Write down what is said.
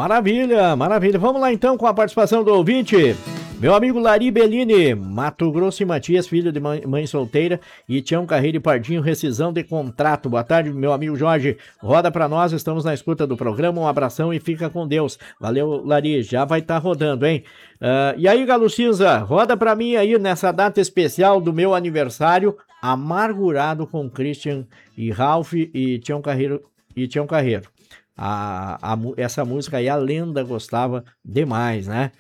Maravilha, maravilha. Vamos lá então com a participação do ouvinte. Meu amigo Lari Bellini, Mato Grosso e Matias, filho de mãe solteira, e Tião Carreiro e Pardinho, rescisão de contrato. Boa tarde, meu amigo Jorge. Roda pra nós, estamos na escuta do programa. Um abração e fica com Deus. Valeu, Lari, já vai estar rodando, hein? E aí, Galo Cinza, roda pra mim aí nessa data especial do meu aniversário, amargurado com Christian e Ralph e Tião Carreiro. Essa música aí a lenda gostava demais, né?